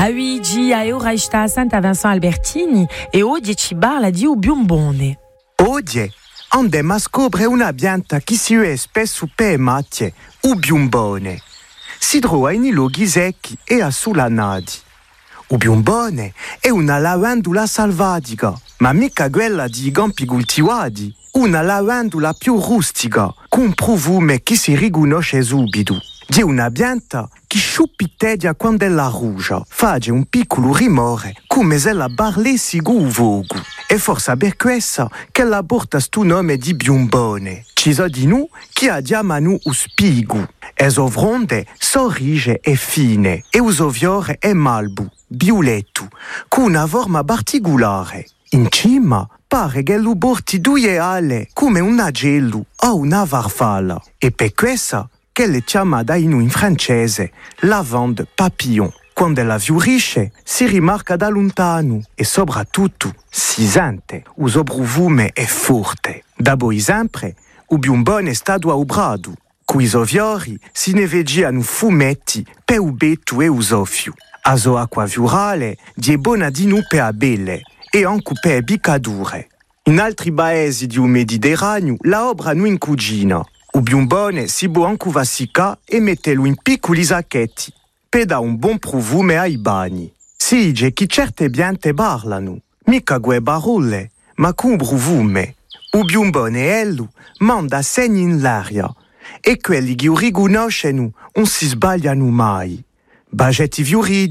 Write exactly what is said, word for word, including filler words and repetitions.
Luigi a ora sta a Santa Vincent Albertini e oggi ci parla di un biombone. Oggi andiamo a scoprire una pianta che si usa spesso per macchie, un biombone. Si trova nei luoghi secchi e a sulanadi. Un biombone è una lavandula selvatica, ma mica quella di campi coltivati. Una lavandula più rustica, con un profumo che si riconosce subito. Di una pianta che sciuppiteggia quando è la rugia, fa un piccolo rumore come se la parlessi con vogo. E forse per questo che la porta sto nome di biombone. Ci sono di noi che la chiamano un spigo. E so fronde sorrige e fine, e uso fiore è malbu, violetto, con una forma particolare. In cima pare che lo porti due ali, come un agello o una farfalla. E per questo che le chiamata in in francese lavande papillon. Quando la fiorisce si rimarca da lontano e soprattutto si sente, uso profumo è forte. Da voi sempre, il biombone è stato a brado. Coi suoi fiori si ne vediano fumetti per il betto e il soffio. A sua acqua fiorale è buona di noi per la belle e anche per bicadure. In altri paesi di un Mediterraneo la obra non in cucina. Il biombone si può anche vassicare e metterlo in piccoli sacchetti per dare un buon profumo ai bagni. Si dice che certe piante parlano, mica quelle parole, ma con profumo. Il biombone ello manda segni in l'aria e quelli che lo riconoscono non si sbagliano mai. Bagetti fioriti,